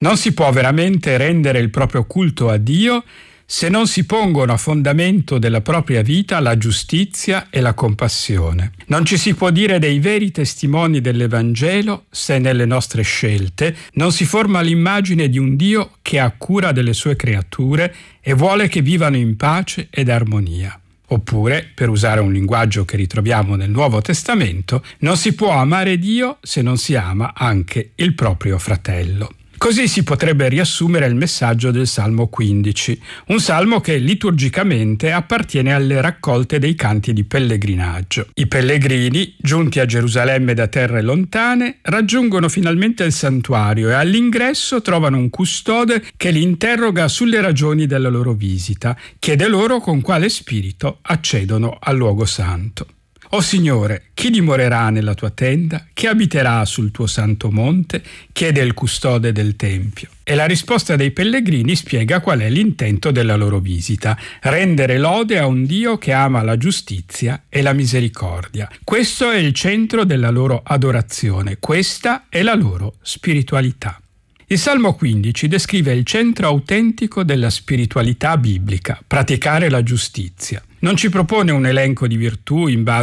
Non si può veramente rendere il proprio culto a Dio se non si pongono a fondamento della propria vita la giustizia e la compassione. Non ci si può dire dei veri testimoni dell'Evangelo se nelle nostre scelte non si forma l'immagine di un Dio che ha cura delle sue creature e vuole che vivano in pace ed armonia. Oppure, per usare un linguaggio che ritroviamo nel Nuovo Testamento, non si può amare Dio se non si ama anche il proprio fratello. Così si potrebbe riassumere il messaggio del Salmo 15, un salmo che liturgicamente appartiene alle raccolte dei canti di pellegrinaggio. I pellegrini, giunti a Gerusalemme da terre lontane, raggiungono finalmente il santuario e all'ingresso trovano un custode che li interroga sulle ragioni della loro visita, chiede loro con quale spirito accedono al luogo santo. O Signore, chi dimorerà nella tua tenda? Chi abiterà sul tuo santo monte? Chiede il custode del Tempio. E la risposta dei pellegrini spiega qual è l'intento della loro visita: rendere lode a un Dio che ama la giustizia e la misericordia. Questo è il centro della loro adorazione, questa è la loro spiritualità. Il Salmo 15 descrive il centro autentico della spiritualità biblica, praticare la giustizia. Non ci propone un elenco di virtù in base